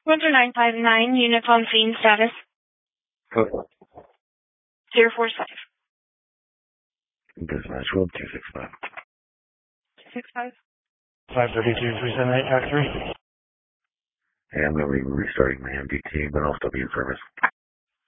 Winter 959, unit on scene status. Code 045. Dispatch Road 265. 265. 532-378 Factory. Hey, I'm going to be restarting my MDT, but I'll still be in service.